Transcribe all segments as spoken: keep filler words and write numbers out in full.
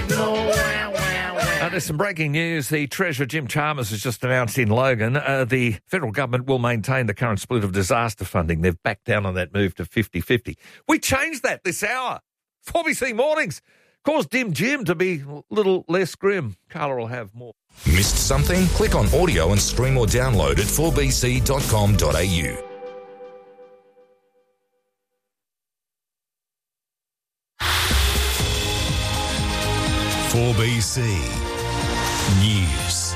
signal. Wow, wow, wow. Uh, there's some breaking news. The Treasurer, Jim Chalmers, has just announced in Logan uh, the federal government will maintain the current split of disaster funding. They've backed down on that move to fifty-fifty. We changed that this hour. four B C Mornings caused Dim Jim to be a little less grim. Carla will have more. Missed something? Click on audio and stream or download at four b c dot com dot a u. four B C News.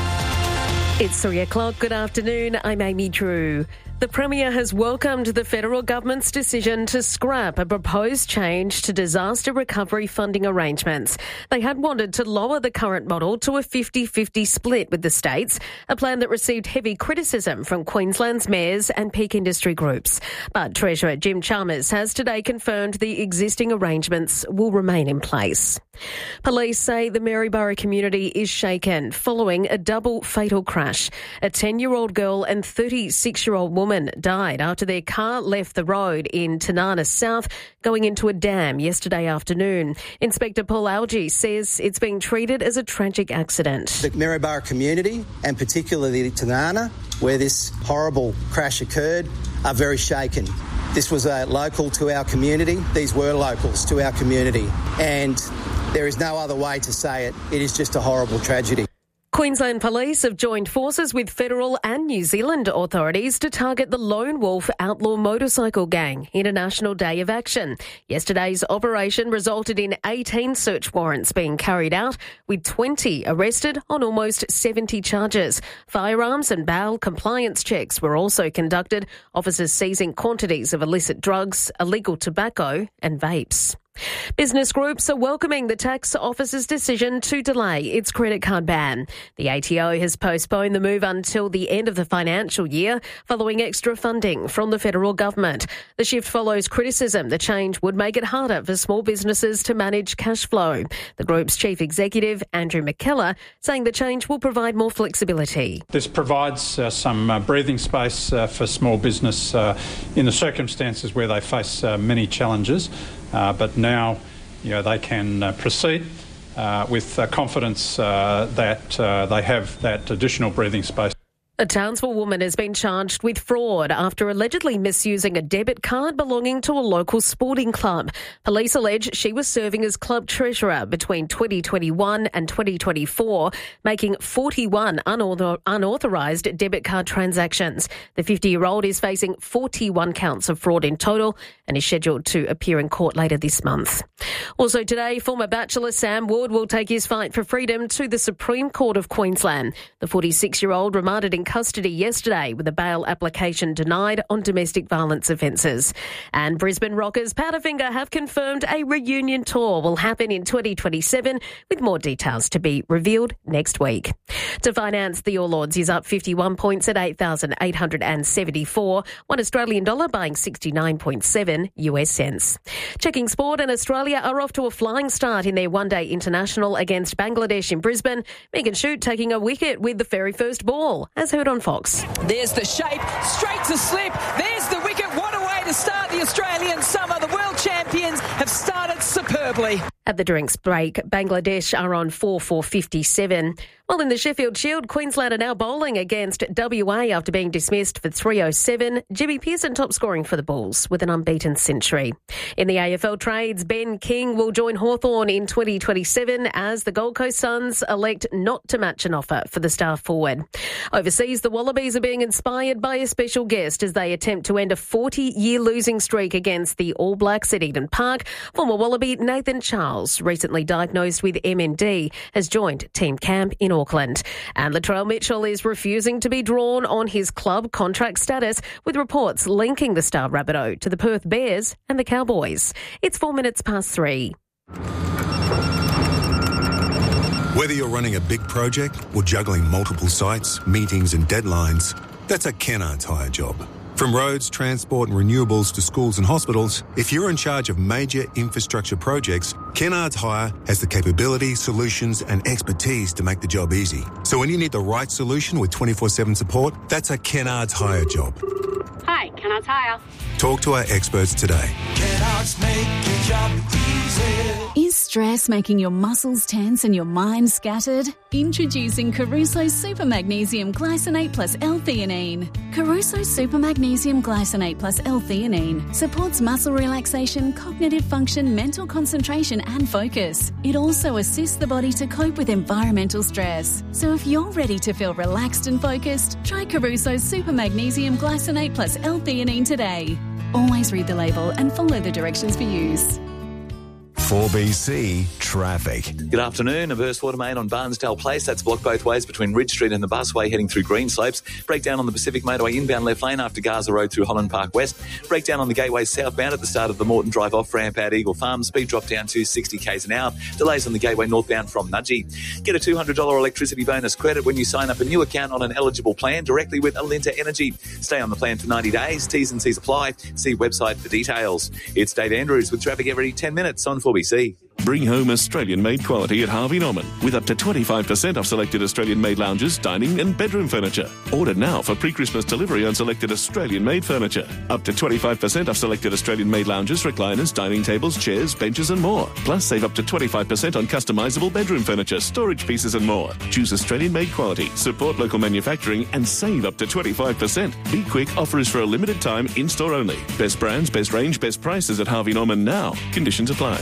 It's three o'clock. Good afternoon. I'm Amy Drew. The Premier has welcomed the federal government's decision to scrap a proposed change to disaster recovery funding arrangements. They had wanted to lower the current model to a fifty-fifty split with the states, a plan that received heavy criticism from Queensland's mayors and peak industry groups. But Treasurer Jim Chalmers has today confirmed the existing arrangements will remain in place. Police say the Maryborough community is shaken following a double fatal crash. A ten-year-old girl and thirty-six-year-old woman died after their car left the road in Tanana South going into a dam yesterday afternoon. Inspector Paul Algie says it's being treated as a tragic accident. The Maryborough community, and particularly Tanana, where this horrible crash occurred, are very shaken. This was uh, local to our community. These were locals to our community. And there is no other way to say it. It is just a horrible tragedy. Queensland Police have joined forces with federal and New Zealand authorities to target the Lone Wolf outlaw motorcycle gang in a national day of action. Yesterday's operation resulted in eighteen search warrants being carried out, with twenty arrested on almost seventy charges. Firearms and bail compliance checks were also conducted, officers seizing quantities of illicit drugs, illegal tobacco and vapes. Business groups are welcoming the tax office's decision to delay its credit card ban. The A T O has postponed the move until the end of the financial year following extra funding from the federal government. The shift follows criticism the change would make it harder for small businesses to manage cash flow. The group's chief executive, Andrew McKellar, saying the change will provide more flexibility. This provides uh, some uh, breathing space uh, for small business uh, in the circumstances where they face uh, many challenges. Uh, but now, you know, they can uh, proceed uh, with uh, confidence uh, that uh, they have that additional breathing space. A Townsville woman has been charged with fraud after allegedly misusing a debit card belonging to a local sporting club. Police allege she was serving as club treasurer between twenty twenty-one and twenty twenty-four, making forty-one unauthor- unauthorised debit card transactions. The fifty-year-old is facing forty-one counts of fraud in total and is scheduled to appear in court later this month. Also today, former Bachelor Sam Ward will take his fight for freedom to the Supreme Court of Queensland. The forty-six-year-old remanded in custody yesterday with a bail application denied on domestic violence offences. And Brisbane rockers Powderfinger have confirmed a reunion tour will happen in twenty twenty-seven, with more details to be revealed next week. To finance, the All Ords is up fifty-one points at eight thousand eight hundred seventy-four, one Australian dollar buying sixty-nine point seven U S cents. Checking sport, and Australia are off to a flying start in their one-day international against Bangladesh in Brisbane. Megan Shute taking a wicket with the very first ball, as heard on Fox. There's the shape, straight to slip. There's the wicket. What a way to start the Australian summer. The world champions have started superbly. At the drinks break, Bangladesh are on four for fifty-seven. While in the Sheffield Shield, Queensland are now bowling against W A after being dismissed for three oh seven. Jimmy Pearson top scoring for the Bulls with an unbeaten century. In the A F L trades, Ben King will join Hawthorn in twenty twenty-seven as the Gold Coast Suns elect not to match an offer for the star forward. Overseas, the Wallabies are being inspired by a special guest as they attempt to end a forty-year losing streak against the All Blacks at Eden Park. Former Wallaby Nathan Charles, recently diagnosed with M N D, has joined team camp in Auckland. And Latrell Mitchell is refusing to be drawn on his club contract status, with reports linking the star Rabbitoh to the Perth Bears and the Cowboys. It's four minutes past three. Whether you're running a big project or juggling multiple sites, meetings and deadlines, that's a Kennards Hire job. From roads, transport and renewables to schools and hospitals, if you're in charge of major infrastructure projects, Kennards Hire has the capability, solutions and expertise to make the job easy. So when you need the right solution with twenty-four seven support, that's a Kennards Hire job. Hi, Kennards Hire. Talk to our experts today. Kennards make your job easy. Is stress making your muscles tense and your mind scattered? Introducing Caruso Super Magnesium Glycinate plus L-theanine. Caruso Super Magnesium Glycinate plus L-theanine supports muscle relaxation, cognitive function, mental concentration and focus. It also assists the body to cope with environmental stress. So if you're ready to feel relaxed and focused, try Caruso Super Magnesium Glycinate plus L-theanine today. Always read the label and follow the directions for use. four B C Traffic. Good afternoon. A burst water main on Barnsdale Place. That's blocked both ways between Ridge Street and the busway heading through Greenslopes. Breakdown on the Pacific Motorway inbound left lane after Gaza Road through Holland Park West. Breakdown on the Gateway southbound at the start of the Morton Drive off ramp at Eagle Farm. Speed drop down to sixty k's an hour. Delays on the Gateway northbound from Nudgee. Get a two hundred dollars electricity bonus credit when you sign up a new account on an eligible plan directly with Alinta Energy. Stay on the plan for ninety days. T's and C's apply. See website for details. It's Dave Andrews with traffic every ten minutes on four B C. Bring home Australian-made quality at Harvey Norman with up to twenty-five percent off selected Australian-made lounges, dining and bedroom furniture. Order now for pre-Christmas delivery on selected Australian-made furniture. Up to twenty-five percent off selected Australian-made lounges, recliners, dining tables, chairs, benches and more. Plus, save up to twenty-five percent on customisable bedroom furniture, storage pieces and more. Choose Australian-made quality, support local manufacturing and save up to twenty-five percent. Be quick, offer is for a limited time, in-store only. Best brands, best range, best prices at Harvey Norman now. Conditions apply.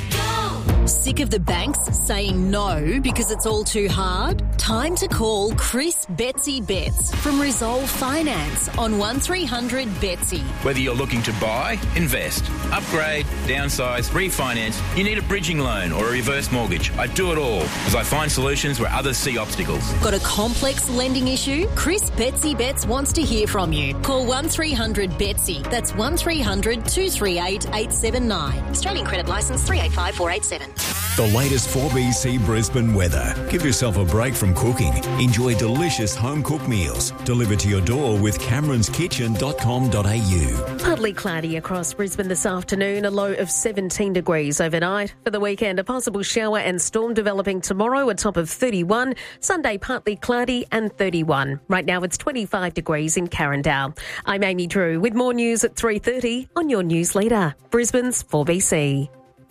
Sick of the banks saying no because it's all too hard? Time to call Chris Betsy Betts from Resolve Finance on one three hundred Betsy. Whether you're looking to buy, invest, upgrade, downsize, refinance, you need a bridging loan or a reverse mortgage. I do it all as I find solutions where others see obstacles. Got a complex lending issue? Chris Betsy Betts wants to hear from you. Call one three hundred Betsy. That's one three hundred two three eight eight seven nine. Australian Credit Licence three eight five four eight seven. The latest four B C Brisbane weather. Give yourself a break from cooking. Enjoy delicious home-cooked meals delivered to your door with camerons kitchen dot com dot a u. Partly cloudy across Brisbane this afternoon, a low of seventeen degrees overnight. For the weekend, a possible shower and storm developing tomorrow, a top of thirty-one. Sunday, partly cloudy and thirty-one. Right now, it's twenty-five degrees in Carindale. I'm Amy Drew with more news at three thirty on your news leader, Brisbane's four B C.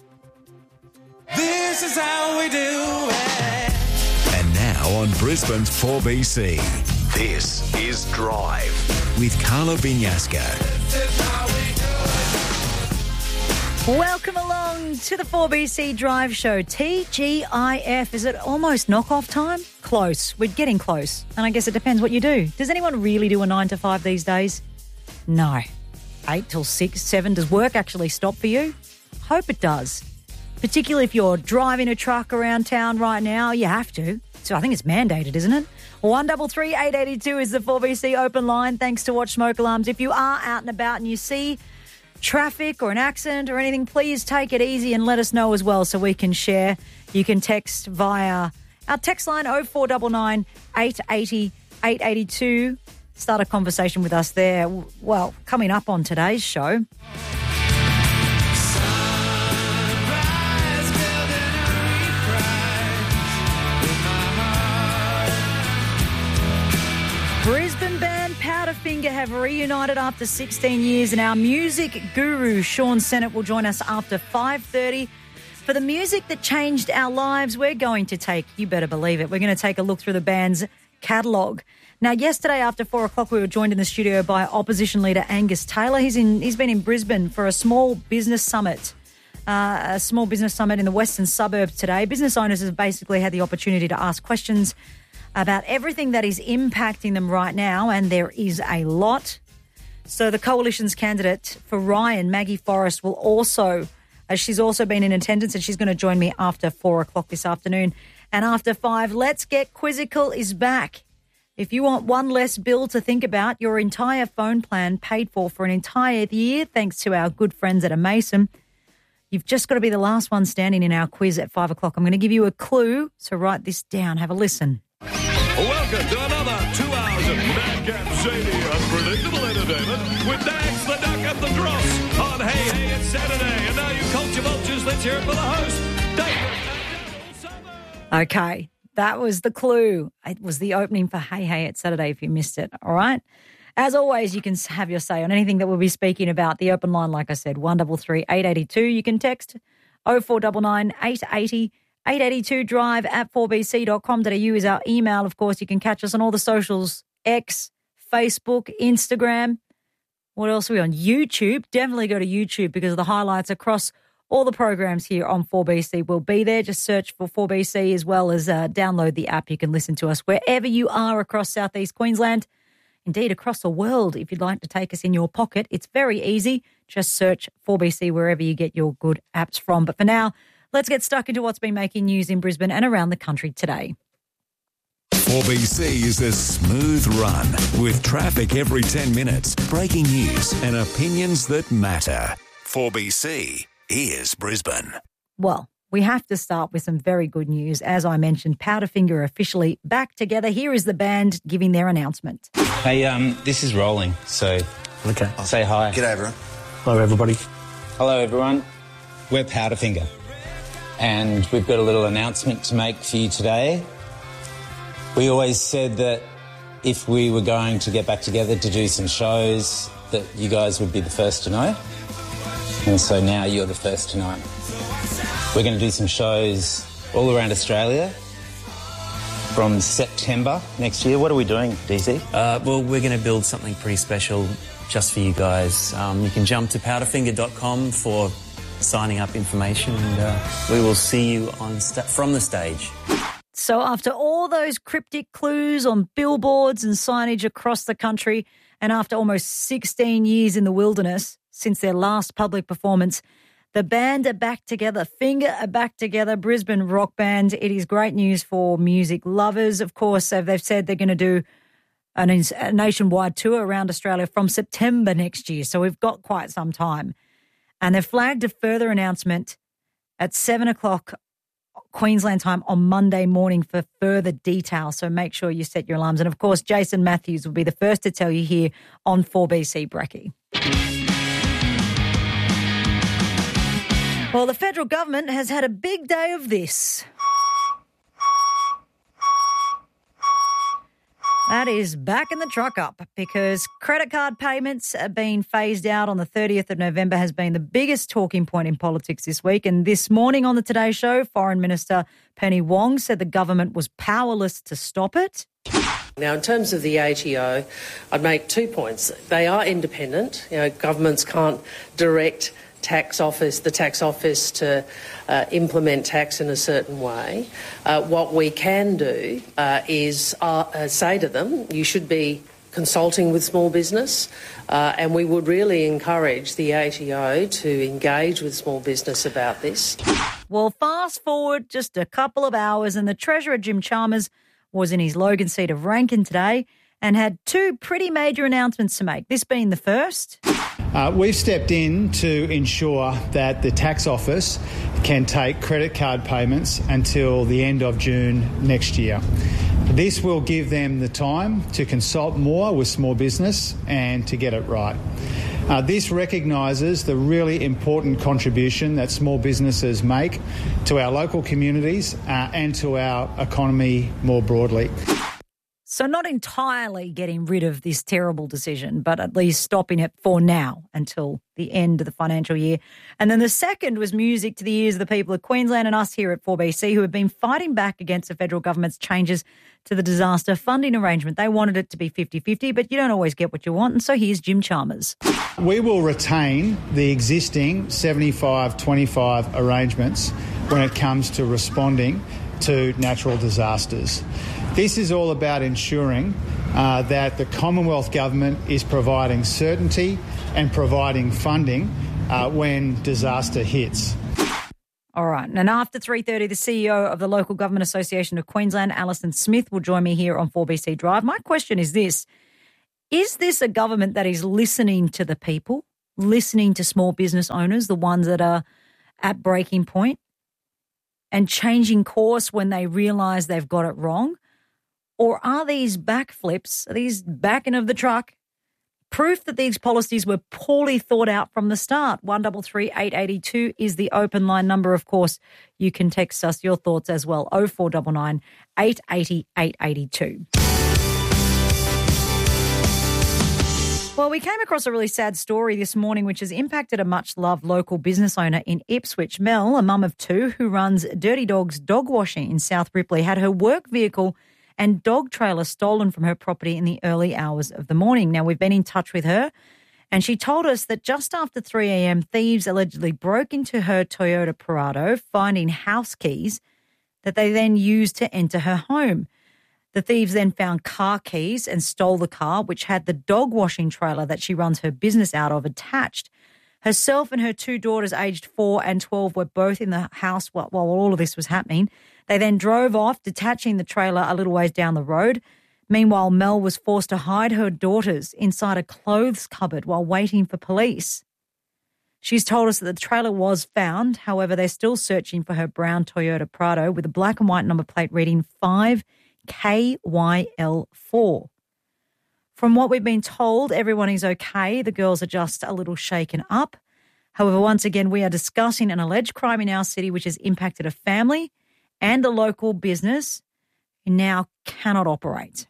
This is how we do it. And now on Brisbane's four B C, this is Drive with Carla Vinyaska. Welcome along to the four B C Drive Show. T G I F. Is it almost knockoff time? Close. We're getting close. And I guess it depends what you do. Does anyone really do a nine to five these days? No. Eight till six, seven. Does work actually stop for you? Hope it does. Particularly if you're driving a truck around town right now, you have to. So I think it's mandated, isn't it? one three three eight eight two is the four B C open line. Thanks to Watch Smoke Alarms. If you are out and about and you see traffic or an accident or anything, please take it easy and let us know as well so we can share. You can text via our text line oh four nine nine, eight eight oh, eight eight two. Start a conversation with us there. Well, coming up on today's show. Brisbane band Powderfinger have reunited after sixteen years, and our music guru Sean Sennett will join us after five thirty. For the music that changed our lives, we're going to take, you better believe it, we're going to take a look through the band's catalogue. Now, yesterday after four o'clock, we were joined in the studio by opposition leader Angus Taylor. He's in. He's been in Brisbane for a small business summit, uh, a small business summit in the western suburbs today. Business owners have basically had the opportunity to ask questions about everything that is impacting them right now, and there is a lot. So the Coalition's candidate for Ryan, Maggie Forrest, will also, uh, she's also been in attendance, and she's going to join me after four o'clock this afternoon. And after five, Let's Get Quizzical is back. If you want one less bill to think about, your entire phone plan paid for for an entire year, thanks to our good friends at Amason, you've just got to be the last one standing in our quiz at five o'clock. I'm going to give you a clue, so write this down. Have a listen. Welcome to another two hours of madcap, zany, unpredictable entertainment with Dax the Duck and the Dross on Hey Hey It's Saturday. And now you culture vultures, let's hear it for the host, David. Okay, that was the clue. It was the opening for Hey Hey It's Saturday if you missed it, all right? As always, you can have your say on anything that we'll be speaking about. The open line, like I said, one three three eight eight two. You can text oh four nine nine, eight eight oh, eight eighty-two drive at four b c dot com dot a u is our email. Of course, you can catch us on all the socials, X, Facebook, Instagram. What else are we on? YouTube. Definitely go to YouTube because the highlights across all the programs here on four B C will be there. Just search for four B C as well as uh, download the app. You can listen to us wherever you are across southeast Queensland. Indeed, across the world, if you'd like to take us in your pocket, it's very easy. Just search four B C wherever you get your good apps from. But for now, let's get stuck into what's been making news in Brisbane and around the country today. four B C is a smooth run with traffic every ten minutes, breaking news and opinions that matter. four B C, here's Brisbane. Well, we have to start with some very good news. As I mentioned, Powderfinger are officially back together. Here is the band giving their announcement. Hey, um, this is Rolling, so okay. I'll say hi. G'day, everyone. Hello, everybody. Hello, everyone. We're Powderfinger, and we've got a little announcement to make for you today. We always said that if we were going to get back together to do some shows, that you guys would be the first to know. And so now you're the first to know. We're going to do some shows all around Australia from September next year. What are we doing, D C? Uh, well, we're going to build something pretty special just for you guys. Um, you can jump to powderfinger dot com for signing up information, and uh, we will see you on sta- from the stage. So after all those cryptic clues on billboards and signage across the country, and after almost sixteen years in the wilderness since their last public performance, the band are back together. Finger are back together. Brisbane rock band. It is great news for music lovers. Of course, they've said they're going to do an, a nationwide tour around Australia from September next year. So we've got quite some time. And they've flagged a further announcement at seven o'clock Queensland time on Monday morning for further details. So make sure you set your alarms. And, of course, Jason Matthews will be the first to tell you here on four B C Brekkie. Well, the federal government has had a big day of this. That is backing the truck up because credit card payments are being phased out on the thirtieth of November has been the biggest talking point in politics this week. And this morning on the Today Show, Foreign Minister Penny Wong said the government was powerless to stop it. Now, in terms of the A T O, I'd make two points. They are independent. You know, governments can't direct tax office, the tax office to uh, implement tax in a certain way. Uh, what we can do uh, is uh, uh, say to them, you should be consulting with small business, uh, and we would really encourage the A T O to engage with small business about this. Well, fast forward just a couple of hours and the Treasurer, Jim Chalmers, was in his Logan seat of Rankin today and had two pretty major announcements to make, this being the first. Uh, we've stepped in to ensure that the tax office can take credit card payments until the end of June next year. This will give them the time to consult more with small business and to get it right. Uh, this recognises the really important contribution that small businesses make to our local communities uh, and to our economy more broadly. So not entirely getting rid of this terrible decision, but at least stopping it for now until the end of the financial year. And then the second was music to the ears of the people of Queensland and us here at four B C who have been fighting back against the federal government's changes to the disaster funding arrangement. They wanted it to be fifty-fifty, but you don't always get what you want. And so here's Jim Chalmers. We will retain the existing seventy-five twenty-five arrangements when it comes to responding to natural disasters. This is all about ensuring uh, that the Commonwealth Government is providing certainty and providing funding uh, when disaster hits. All right. And after three thirty, the C E O of the Local Government Association of Queensland, Alison Smith, will join me here on four B C Drive. My question is this. Is this a government that is listening to the people, listening to small business owners, the ones that are at breaking point, and changing course when they realise they've got it wrong? Or are these backflips, are these backing of the truck, proof that these policies were poorly thought out from the start? one three three, eight eight two is the open line number. Of course, you can text us your thoughts as well, oh four nine nine, eight eight zero, eight eight two. Well, we came across a really sad story this morning which has impacted a much-loved local business owner in Ipswich. Mel, a mum of two who runs Dirty Dogs Dog Washing in South Ripley, had her work vehicle and dog trailer stolen from her property in the early hours of the morning. Now, we've been in touch with her and she told us that just after three a.m, thieves allegedly broke into her Toyota Prado, finding house keys that they then used to enter her home. The thieves then found car keys and stole the car, which had the dog washing trailer that she runs her business out of attached. Herself and her two daughters, aged four and twelve, were both in the house while, while all of this was happening. They then drove off, detaching the trailer a little ways down the road. Meanwhile, Mel was forced to hide her daughters inside a clothes cupboard while waiting for police. She's told us that the trailer was found. However, they're still searching for her brown Toyota Prado with a black and white number plate reading five K Y L four. From what we've been told, everyone is okay. The girls are just a little shaken up. However, once again, we are discussing an alleged crime in our city which has impacted a family and a local business who now cannot operate.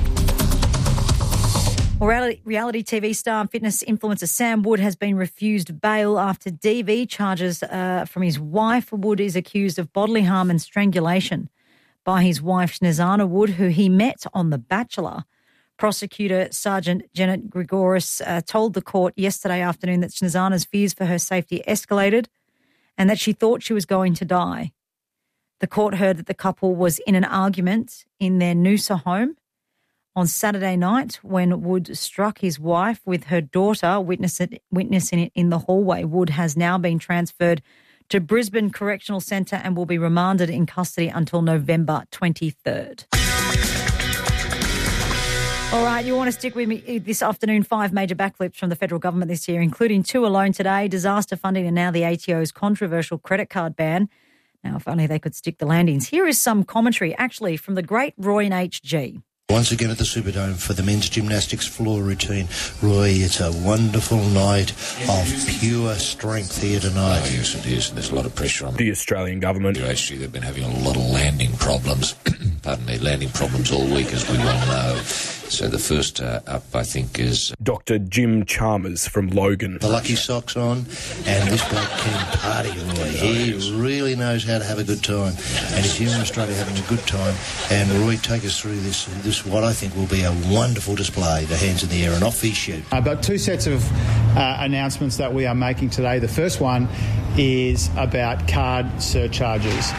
Reality, reality T V star and fitness influencer Sam Wood has been refused bail after D V charges uh, from his wife. Wood is accused of bodily harm and strangulation by his wife, Snezana Wood, who he met on The Bachelor. Prosecutor Sergeant Janet Grigoris uh, told the court yesterday afternoon that Snezana's fears for her safety escalated and that she thought she was going to die. The court heard that the couple was in an argument in their Noosa home on Saturday night when Wood struck his wife with her daughter, witnessing it in the hallway. Wood has now been transferred to Brisbane Correctional Centre and will be remanded in custody until November twenty-third. All right, you want to stick with me this afternoon. Five major backflips from the federal government this year, including two alone today, disaster funding and now the A T O's controversial credit card ban. Now, if only they could stick the landings. Here is some commentary, actually, from the great Roy in H G. Once again at the Superdome for the men's gymnastics floor routine. Roy, it's a wonderful night of pure strength here tonight. Oh, yes, it is. And there's a lot of pressure on the Australian government. Actually, they've been having a lot of landing problems. Pardon me, landing problems all week, as we well know. So the first uh, up, I think, is Doctor Jim Chalmers from Logan. The lucky socks on, and this bloke can party, Roy. He really knows how to have a good time. And he's here in Australia having a good time. And Roy, take us through this, this what I think will be a wonderful display, the hands in the air, and off he shoot. Uh, but two sets of uh, announcements that we are making today. The first one is about card surcharges.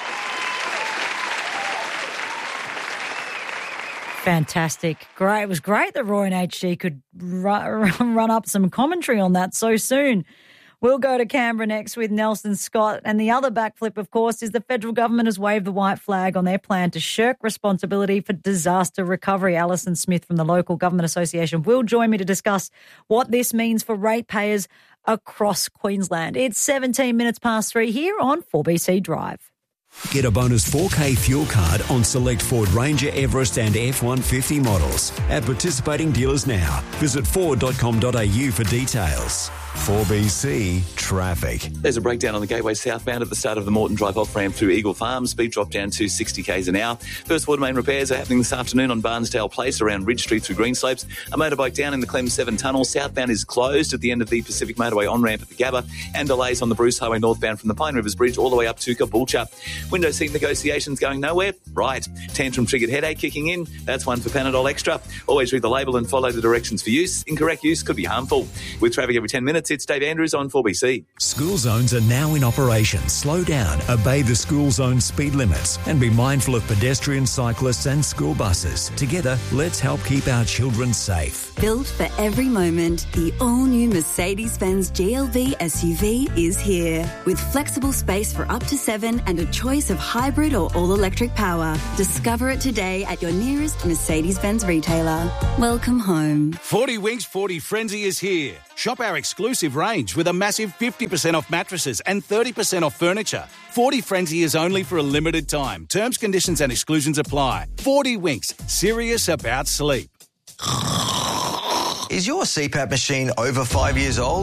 Fantastic. Great. It was great that Roy and H G could ru- run up some commentary on that so soon. We'll go to Canberra next with Nelson Scott. And the other backflip, of course, is the federal government has waved the white flag on their plan to shirk responsibility for disaster recovery. Alison Smith from the Local Government Association will join me to discuss what this means for ratepayers across Queensland. It's seventeen minutes past three here on four B C Drive. Get a bonus four K fuel card on select Ford Ranger, Everest and F one fifty models at participating dealers now. Visit ford dot com dot a u for details. four B C Traffic. There's a breakdown on the Gateway southbound at the start of the Moreton Drive off ramp through Eagle Farm. Speed drop down to sixty k's an hour. First water main repairs are happening this afternoon on Barnsdale Place around Ridge Street through Greenslopes. A motorbike down in the Clem seven tunnel. Southbound is closed at the end of the Pacific Motorway on ramp at the Gabba, and delays on the Bruce Highway northbound from the Pine Rivers Bridge all the way up to Caboolture. Window seat negotiations going nowhere? Right. Tantrum triggered headache kicking in? That's one for Panadol Extra. Always read the label and follow the directions for use. Incorrect use could be harmful. With traffic every ten minutes, it's Dave Andrews on four B C. School zones are now in operation. Slow down, obey the school zone speed limits and be mindful of pedestrians, cyclists and school buses. Together, let's help keep our children safe. Built for every moment, the all-new Mercedes-Benz G L B S U V is here. With flexible space for up to seven and a choice of hybrid or all-electric power. Discover it today at your nearest Mercedes-Benz retailer. Welcome home. forty Winks forty Frenzy is here. Shop our exclusive range with a massive fifty percent off mattresses and thirty percent off furniture. forty Frenzy is only for a limited time. Terms, conditions and exclusions apply. forty Winks, serious about sleep. Is your C PAP machine over five years old?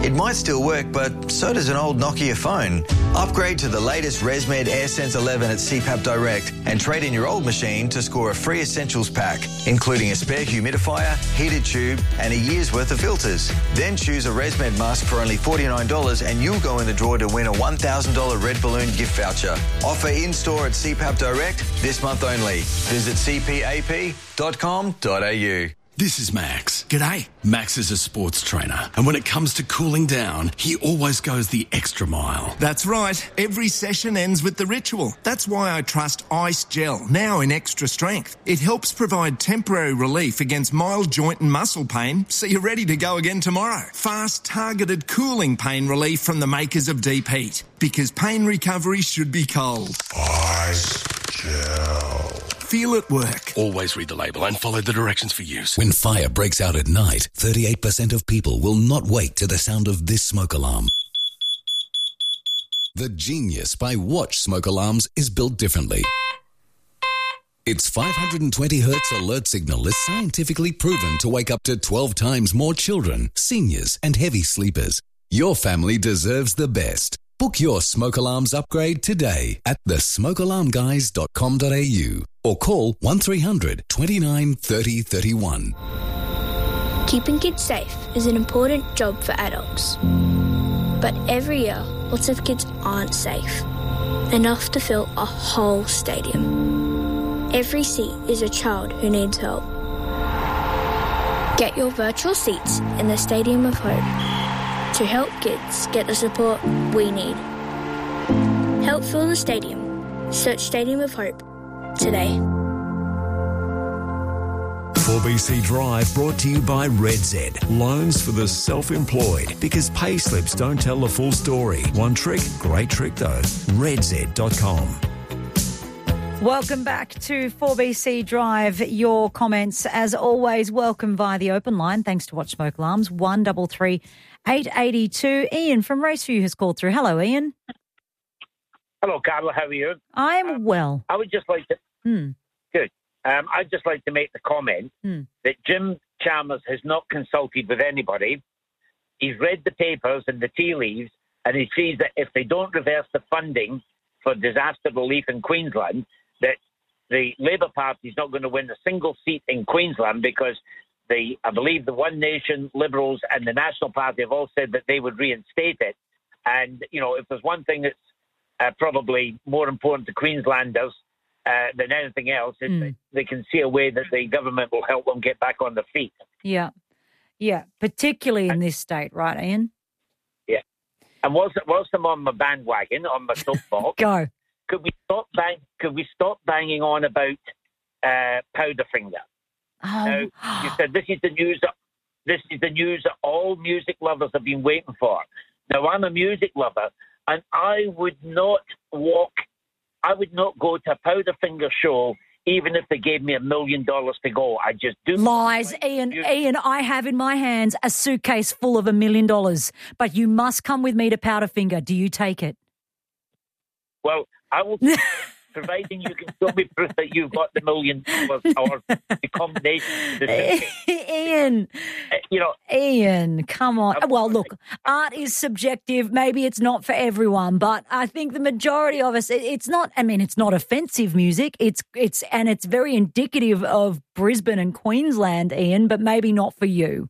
It might still work, but so does an old Nokia phone. Upgrade to the latest ResMed AirSense eleven at C PAP Direct and trade in your old machine to score a free essentials pack, including a spare humidifier, heated tube and a year's worth of filters. Then choose a ResMed mask for only forty-nine dollars and you'll go in the draw to win a one thousand dollars Red Balloon gift voucher. Offer in-store at C PAP Direct this month only. Visit c p a p dot com dot a u. This is Max. G'day. Max is a sports trainer, and when it comes to cooling down, he always goes the extra mile. That's right. Every session ends with the ritual. That's why I trust Ice Gel, now in extra strength. It helps provide temporary relief against mild joint and muscle pain, so you're ready to go again tomorrow. Fast, targeted cooling pain relief from the makers of Deep Heat, because pain recovery should be cold. Ice Gel. Feel it work. Always read the label and follow the directions for use. When fire breaks out at night, thirty-eight percent of people will not wake to the sound of this smoke alarm. The genius by Watch smoke alarms is built differently. Its five hundred twenty hertz alert signal is scientifically proven to wake up to twelve times more children, seniors and heavy sleepers. Your family deserves the best. Book your smoke alarms upgrade today at the smoke alarm guys dot com dot a u or call one three hundred, twenty-nine, thirty, thirty-one. Keeping kids safe is an important job for adults. But every year, lots of kids aren't safe. Enough to fill a whole stadium. Every seat is a child who needs help. Get your virtual seats in the Stadium of Hope to help kids get the support we need. Help fill the stadium. Search Stadium of Hope today. four B C Drive brought to you by RedZ. Loans for the self-employed, because pay slips don't tell the full story. One trick, great trick though. red z dot com. Welcome back to four B C Drive. Your comments, as always, welcome via the open line. Thanks to Watch Smoke Alarms. one three three, eight eight two. Ian from Raceview has called through. Hello, Ian. Hello, Carla. How are you? I'm um, well. I would just like to... Hmm. Good. Um, I'd just like to make the comment Hmm. that Jim Chalmers has not consulted with anybody. He's read the papers and the tea leaves, and he sees that if they don't reverse the funding for disaster relief in Queensland, that the Labour Party is not going to win a single seat in Queensland because the, I believe the One Nation, Liberals and the National Party have all said that they would reinstate it. And, you know, if there's one thing that's uh, probably more important to Queenslanders uh, than anything else, is Mm. that they can see a way that the government will help them get back on their feet. Yeah. Yeah, particularly in this state, right, Ian? Yeah. And whilst, whilst I'm on my bandwagon, on my soapbox, Go. Could we stop bang, Could we stop banging on about uh, Powderfinger? Oh. Now, you said this is the news. That, this is the news that all music lovers have been waiting for. Now, I'm a music lover, and I would not walk. I would not go to a Powderfinger show, even if they gave me a million dollars to go. I just do. Lies, Ian. Ian, I have in my hands a suitcase full of a million dollars, but you must come with me to Powderfinger. Do you take it? Well, I will, providing you can show me proof that you've got the million dollars or the combination. Of the Ian, uh, you know, Ian, come on. Well, look, art is subjective. Maybe it's not for everyone, but I think the majority of us, it, it's not. I mean, it's not offensive music. It's it's and it's very indicative of Brisbane and Queensland, Ian. But maybe not for you.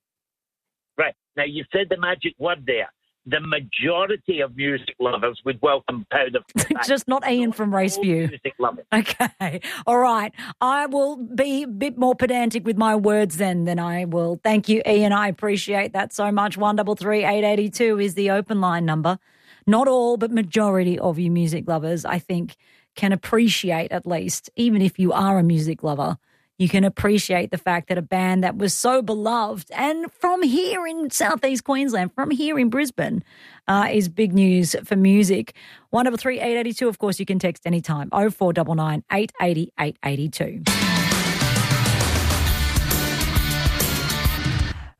Right now, you said the magic word there. The majority of music lovers would welcome Powderfinger. Just not Ian from Raceview. Music lovers. Okay. All right. I will be a bit more pedantic with my words then than I will. Thank you, Ian. I appreciate that so much. one three three, eight eight two is the open line number. Not all, but majority of you music lovers, I think, can appreciate at least, even if you are a music lover, you can appreciate the fact that a band that was so beloved and from here in southeast Queensland, from here in Brisbane, uh, is big news for music. one three three, eight eight two, of course, you can text anytime, oh four nine nine, eight eight oh, eight eight two.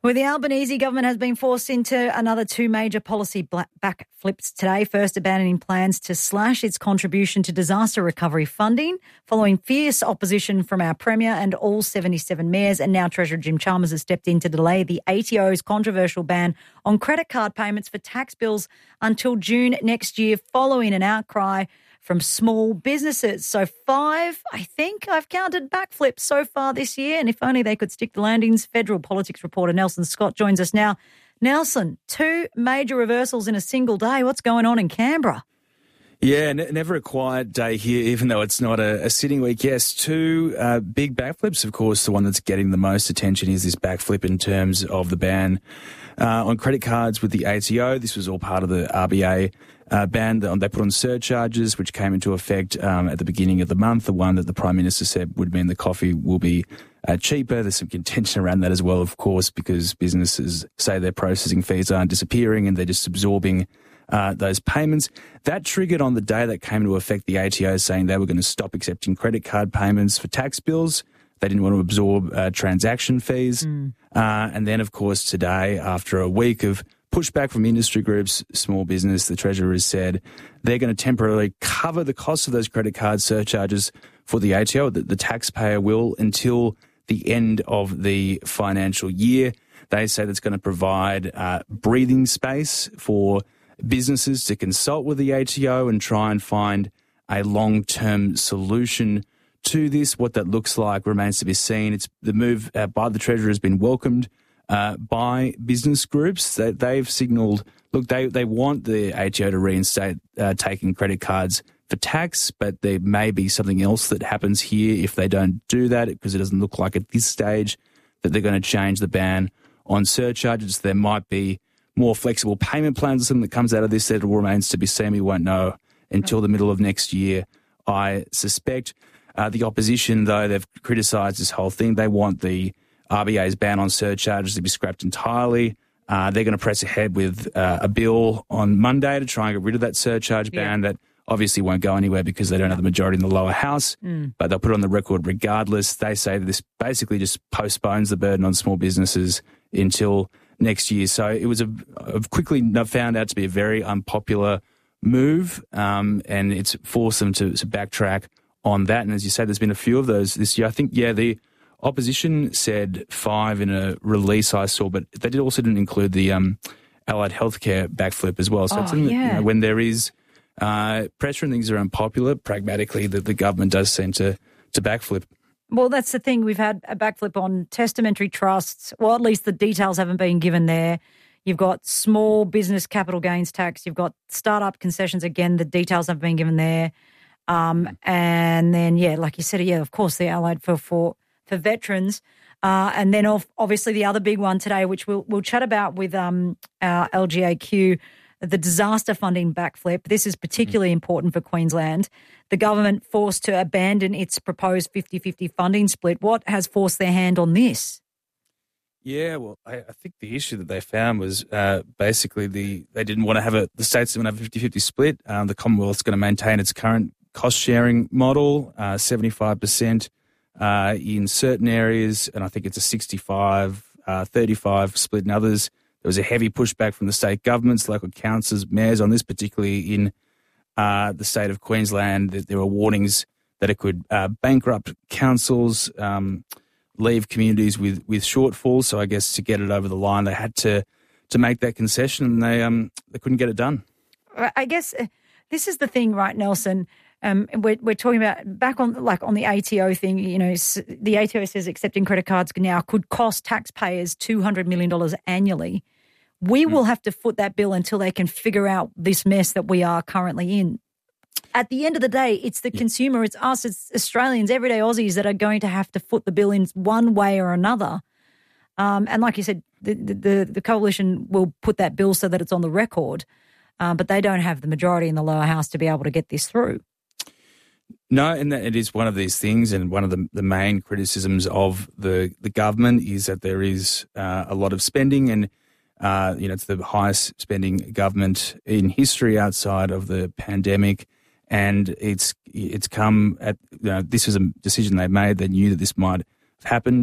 Well, the Albanese government has been forced into another two major policy backflips today. First, abandoning plans to slash its contribution to disaster recovery funding following fierce opposition from our Premier and all seventy-seven mayors. And now Treasurer Jim Chalmers has stepped in to delay the A T O's controversial ban on credit card payments for tax bills until June next year, following an outcry from small businesses. So five, I think I've counted backflips so far this year, and if only they could stick the landings. Federal politics reporter Nelson Scott joins us now. Nelson, two major reversals in a single day. What's going on in Canberra? Yeah, n- never a quiet day here, even though it's not a, a sitting week. Yes, two uh, big backflips. Of course, the one that's getting the most attention is this backflip in terms of the ban uh, on credit cards with the A T O. This was all part of the R B A uh, ban. They put on surcharges, which came into effect um, at the beginning of the month. The one that the Prime Minister said would mean the coffee will be uh, cheaper. There's some contention around that as well, of course, because businesses say their processing fees aren't disappearing and they're just absorbing Uh, those payments. That triggered on the day that came into effect the A T O saying they were going to stop accepting credit card payments for tax bills. They didn't want to absorb uh, transaction fees. Mm. Uh, and then, of course, today, after a week of pushback from industry groups, small business, the Treasurer has said they're going to temporarily cover the cost of those credit card surcharges for the A T O, that the taxpayer will, until the end of the financial year. They say that's going to provide uh, breathing space for businesses to consult with the A T O and try and find a long-term solution to this. What that looks like remains to be seen. It's the move uh, by the Treasurer has been welcomed uh, by business groups. They, they've signalled, look, they, they want the A T O to reinstate uh, taking credit cards for tax, but there may be something else that happens here if they don't do that, because it doesn't look like at this stage that they're going to change the ban on surcharges. There might be more flexible payment plans or something that comes out of this. That remains to be seen. We won't know until the middle of next year, I suspect. Uh, the opposition, though, they've criticised this whole thing. They want the R B A's ban on surcharges to be scrapped entirely. Uh, they're going to press ahead with uh, a bill on Monday to try and get rid of that surcharge yeah. ban that obviously won't go anywhere because they don't have the majority in the lower house, mm. but they'll put it on the record regardless. They say that this basically just postpones the burden on small businesses until next year. So it was a, a quickly found out to be a very unpopular move, um, and it's forced them to, to backtrack on that. And as you said, there's been a few of those this year. I think, yeah, the opposition said five in a release I saw, but they did also didn't include the um, allied healthcare backflip as well. So oh, it's, yeah. you know, when there is uh, pressure and things are unpopular, pragmatically, the, the government does seem to, to backflip. Well, that's the thing. We've had a backflip on testamentary trusts. Well, at least the details haven't been given there. You've got small business capital gains tax. You've got startup concessions. Again, the details haven't been given there. Um, and then, yeah, like you said, yeah, of course, the allied for for, for veterans. Uh, and then obviously the other big one today, which we'll, we'll chat about with um, our L G A Q, the disaster funding backflip. This is particularly important for Queensland. The government forced to abandon its proposed fifty-fifty funding split. What has forced their hand on this? Yeah, well, I, I think the issue that they found was uh, basically the they didn't want to have a, the states didn't want to have a fifty-fifty split. Um, the Commonwealth's going to maintain its current cost-sharing model, uh, seventy-five percent uh, in certain areas, and I think it's a sixty-five, thirty-five split in others. There was a heavy pushback from the state governments, local councils, mayors on this, particularly in uh, the state of Queensland. There were warnings that it could uh, bankrupt councils, um, leave communities with, with shortfalls. So I guess to get it over the line, they had to to make that concession, and they um they couldn't get it done. I guess this is the thing, right, Nelson? Um, we're, we're talking about back on like on the A T O thing. You know, the A T O says accepting credit cards now could cost taxpayers two hundred million dollars annually. We mm. will have to foot that bill until they can figure out this mess that we are currently in. At the end of the day, it's the yeah. consumer, it's us, it's Australians, everyday Aussies that are going to have to foot the bill in one way or another. Um, and like you said, the, the, the coalition will put that bill so that it's on the record, um, but they don't have the majority in the lower house to be able to get this through. No, and that it is one of these things, and one of the, the main criticisms of the, the government is that there is uh, a lot of spending, and uh, you know it's the highest spending government in history outside of the pandemic, and it's it's come at you know this was a decision they made. They knew that this might have happened.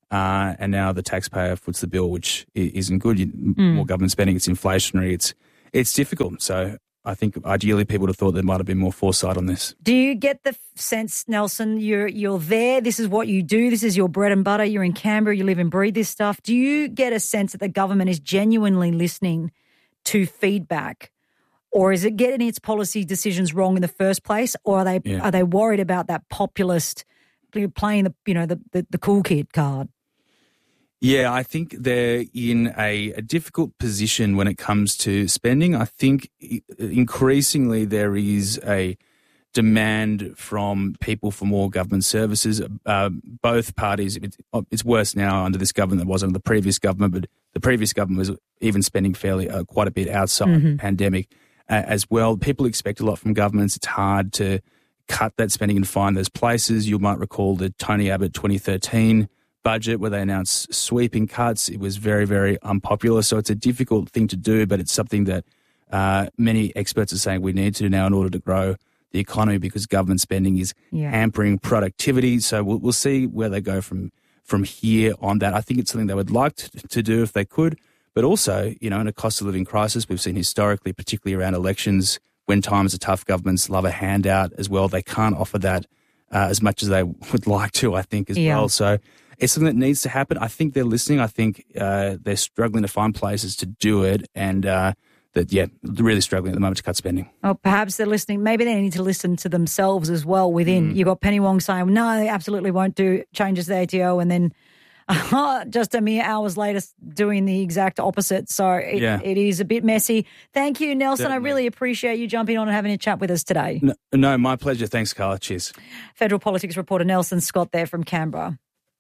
uh, and now the taxpayer foots the bill, which i- isn't good. You, Mm. More government spending, it's inflationary, it's it's difficult. So I think ideally people would have thought there might have been more foresight on this. Do you get the f- sense, Nelson, you're you're there, this is what you do, this is your bread and butter, you're in Canberra, you live and breathe this stuff. Do you get a sense that the government is genuinely listening to feedback? Or is it getting its policy decisions wrong in the first place? Or are they Yeah. are they worried about that populist playing the you know the, the, the cool kid card? Yeah, I think they're in a, a difficult position when it comes to spending. I think i- increasingly there is a demand from people for more government services. Uh, both parties, it's, it's worse now under this government than it was under the previous government, but the previous government was even spending fairly uh, quite a bit outside Mhm. the pandemic uh, as well. People expect a lot from governments. It's hard to cut that spending and find those places. You might recall the Tony Abbott twenty thirteen budget where they announced sweeping cuts. It was very, very unpopular. So it's a difficult thing to do, but it's something that uh, many experts are saying we need to do now in order to grow the economy because government spending is Yeah. hampering productivity. So we'll, we'll see where they go from from here on that. I think it's something they would like to, to do if they could, but also, you know, in a cost of living crisis, we've seen historically, particularly around elections, when times are tough, governments love a handout as well. They can't offer that uh, as much as they would like to, I think, as Yeah. well. So it's something that needs to happen. I think they're listening. I think uh, they're struggling to find places to do it, and uh, that, yeah, they're really struggling at the moment to cut spending. Or perhaps they're listening. Maybe they need to listen to themselves as well within. Mm. You got Penny Wong saying, no, they absolutely won't do changes to the A T O. And then just a mere hours later doing the exact opposite. So it, Yeah. it is a bit messy. Thank you, Nelson. Certainly. I really appreciate you jumping on and having a chat with us today. No, no, my pleasure. Thanks, Carla. Cheers. Federal politics reporter Nelson Scott there from Canberra.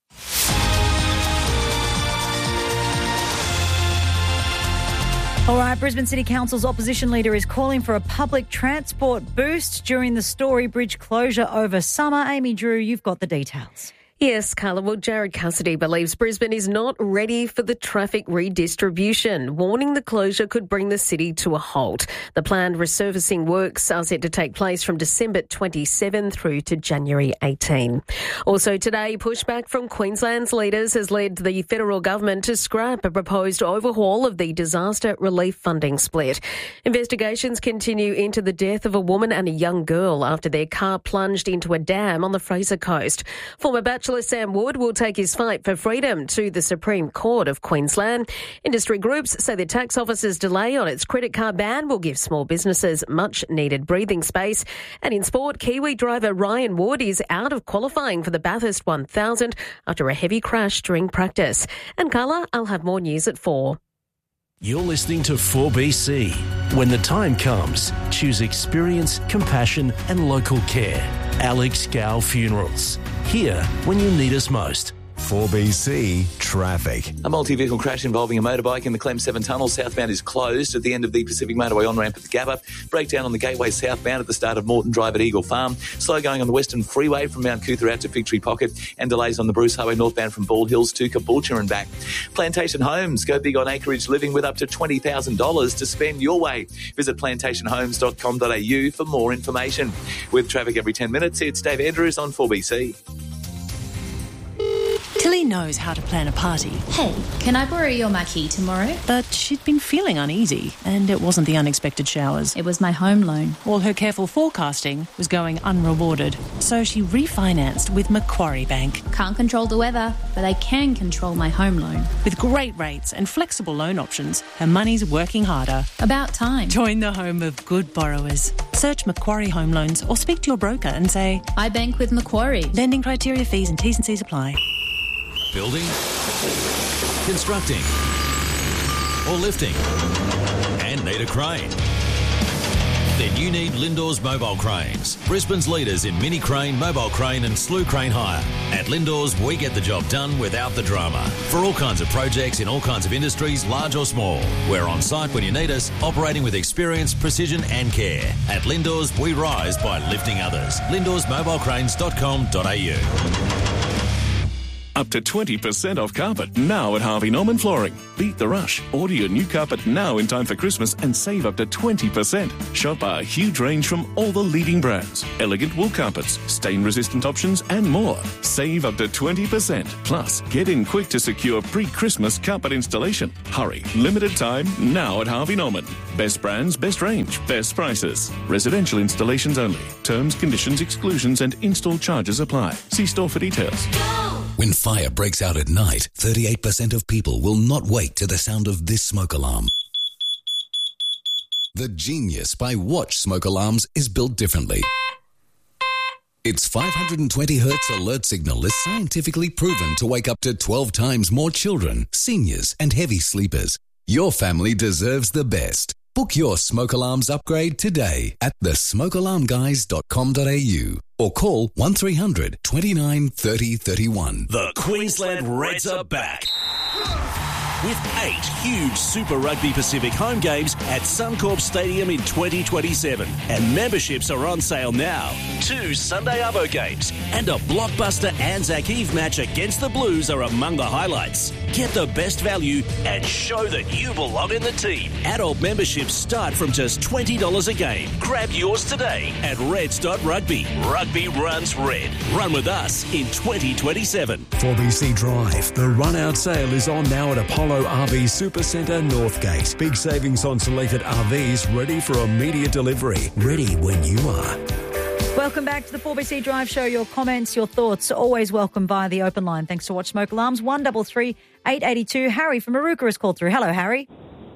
All right, Brisbane City Council's opposition leader is calling for a public transport boost during the Story Bridge closure over summer. Amy Drew, you've got the details. Yes, Carla. Well, Jared Cassidy believes Brisbane is not ready for the traffic redistribution, warning the closure could bring the city to a halt. The planned resurfacing works are set to take place from December twenty-seventh through to January eighteenth. Also today, pushback from Queensland's leaders has led the federal government to scrap a proposed overhaul of the disaster relief funding split. Investigations continue into the death of a woman and a young girl after their car plunged into a dam on the Fraser Coast. Former Bachelor Sam Wood will take his fight for freedom to the Supreme Court of Queensland. Industry groups say the tax office's delay on its credit card ban will give small businesses much needed breathing space. And in sport, Kiwi driver Ryan Wood is out of qualifying for the Bathurst one thousand after a heavy crash during practice. And Carla, I'll have more news at four. You're listening to four B C. When the time comes, choose experience, compassion and local care. Alex Gow Funerals. Here when you need us most. four B C Traffic. A multi-vehicle crash involving a motorbike in the Clem seven tunnel southbound is closed at the end of the Pacific Motorway on-ramp at the Gabba. Breakdown on the Gateway southbound at the start of Moreton Drive at Eagle Farm. Slow going on the Western Freeway from Mount Cootha out to Fig Tree Pocket, and delays on the Bruce Highway northbound from Bald Hills to Caboolture and back. Plantation Homes. Go big on acreage living with up to twenty thousand dollars to spend your way. Visit plantation homes dot com dot a u for more information. With traffic every ten minutes, it's Dave Andrews on four B C. Tilly knows how to plan a party. Hey, can I borrow your marquee tomorrow? But she'd been feeling uneasy, and it wasn't the unexpected showers. It was my home loan. All her careful forecasting was going unrewarded, so she refinanced with Macquarie Bank. Can't control the weather, but I can control my home loan. With great rates and flexible loan options, her money's working harder. About time. Join the home of good borrowers. Search Macquarie Home Loans or speak to your broker and say, I bank with Macquarie. Lending criteria, fees and T's and C's apply. Building, constructing, or lifting, and need a crane? Then you need Lindors Mobile Cranes, Brisbane's leaders in mini crane, mobile crane and slew crane hire. At Lindors, we get the job done without the drama. For all kinds of projects in all kinds of industries, large or small. We're on site when you need us, operating with experience, precision and care. At Lindors, we rise by lifting others. lindors mobile cranes dot com dot a u. Up to twenty percent off carpet now at Harvey Norman Flooring. Beat the rush. Order your new carpet now in time for Christmas and save up to twenty percent. Shop our huge range from all the leading brands. Elegant wool carpets, stain-resistant options and more. Save up to twenty percent. Plus, get in quick to secure pre-Christmas carpet installation. Hurry. Limited time now at Harvey Norman. Best brands, best range, best prices. Residential installations only. Terms, conditions, exclusions and install charges apply. See store for details. When fire breaks out at night, thirty-eight percent of people will not wake to the sound of this smoke alarm. The Genius by Watch smoke alarms is built differently. Its five hundred twenty hertz alert signal is scientifically proven to wake up to twelve times more children, seniors and heavy sleepers. Your family deserves the best. Book your smoke alarms upgrade today at the smoke alarm guys dot com dot a u or call one three hundred twenty-nine thirty thirty-one. The Queensland Reds are back with eight huge Super Rugby Pacific home games at Suncorp Stadium in twenty twenty-seven. And memberships are on sale now. Two Sunday Arvo games and a blockbuster Anzac Eve match against the Blues are among the highlights. Get the best value and show that you belong in the team. Adult memberships start from just twenty dollars a game. Grab yours today at reds dot rugby. Rugby runs red. Run with us in twenty twenty-seven. four B C Drive. The run-out sale is on now at Apollo R V Supercentre Northgate. Big savings on selected R Vs ready for immediate delivery. Ready when you are. Welcome back to the four B C Drive Show. Your comments, your thoughts, always welcome via the open line. Thanks to Watch Smoke Alarms. one three three, eight eight two. Harry from Maruka has called through. Hello, Harry.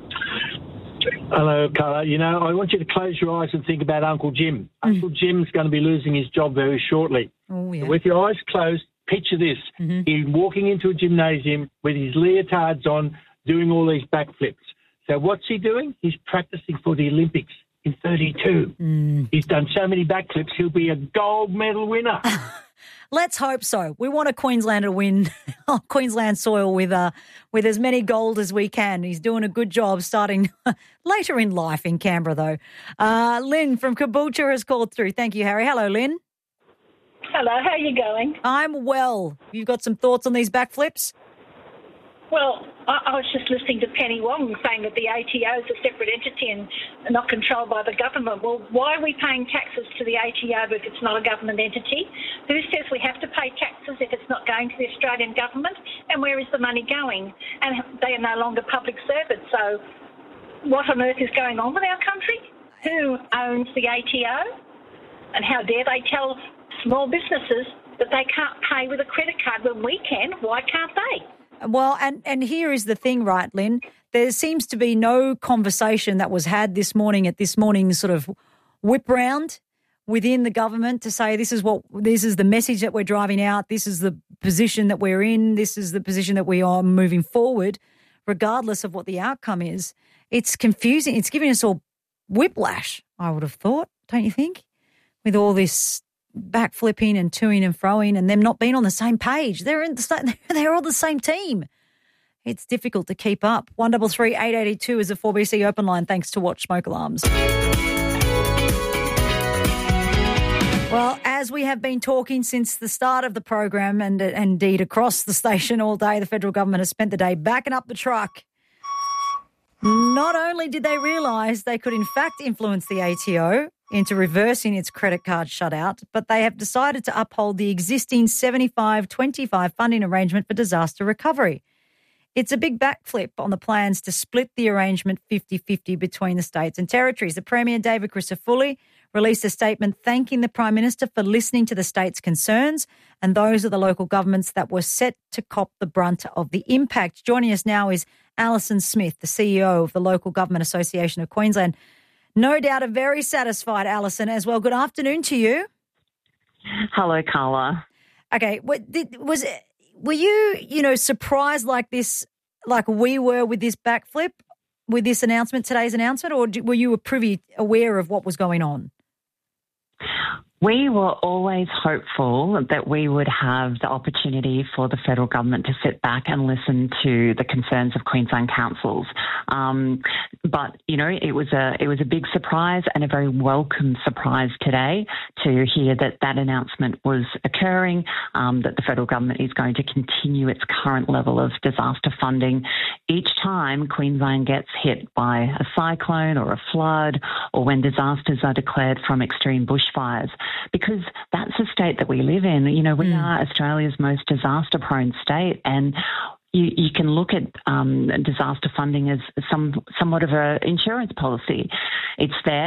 Hello, Carla. You know, I want you to close your eyes and think about Uncle Jim. Mm. Uncle Jim's going to be losing his job very shortly. Oh, yeah. With your eyes closed, picture this. Mm-hmm. He's walking into a gymnasium with his leotards on, doing all these backflips. So what's he doing? He's practicing for the Olympics in thirty-two. Mm. He's done so many backflips, he'll be a gold medal winner. Let's hope so. We want a Queenslander win on Queensland soil with uh, with as many gold as we can. He's doing a good job starting later in life in Canberra, though. Uh, Lynn from Caboolture has called through. Thank you, Harry. Hello, Lynn. Hello, how are you going? I'm well. You've got some thoughts on these backflips? Well, I, I was just listening to Penny Wong saying that the A T O is a separate entity and not controlled by the government. Well, why are we paying taxes to the A T O if it's not a government entity? Who says we have to pay taxes if it's not going to the Australian government? And where is the money going? And they are no longer public servants. So what on earth is going on with our country? Who owns the A T O? And how dare they tell small businesses that they can't pay with a credit card when we can? Why can't they? Well, and, and here is the thing, right, Lynn? There seems to be no conversation that was had this morning at this morning's sort of whip round within the government to say this is what this is the message that we're driving out, this is the position that we're in, this is the position that we are moving forward, regardless of what the outcome is. It's confusing. It's giving us all whiplash, I would have thought, don't you think? With all this backflipping and toing and froing and them not being on the same page. They're in the they're all the same team. It's difficult to keep up. one three three, eight eight two is a four B C open line thanks to Watch Smoke Alarms. Well, as we have been talking since the start of the program and, and indeed across the station all day, the federal government has spent the day backing up the truck. Not only did they realise they could in fact influence the A T O into reversing its credit card shutout, but they have decided to uphold the existing seventy-five twenty-five funding arrangement for disaster recovery. It's a big backflip on the plans to split the arrangement fifty-fifty between the states and territories. The Premier, David Crisafulli, released a statement thanking the Prime Minister for listening to the state's concerns and those of the local governments that were set to cop the brunt of the impact. Joining us now is Alison Smith, the C E O of the Local Government Association of Queensland. No doubt a very satisfied Alison as well. Good afternoon to you. Hello, Carla. Okay, what, did, was were you, you know, surprised like this, like we were with this backflip, with this announcement, today's announcement, or were you privy, aware of what was going on? We were always hopeful that we would have the opportunity for the federal government to sit back and listen to the concerns of Queensland councils. Um, but, you know, it was a it was a big surprise and a very welcome surprise today to hear that that announcement was occurring, um, that the federal government is going to continue its current level of disaster funding each time Queensland gets hit by a cyclone or a flood, or when disasters are declared from extreme bushfires. Because that's the state that we live in. You know, we mm. are Australia's most disaster-prone state, and you, you can look at um, disaster funding as some somewhat of an insurance policy. It's there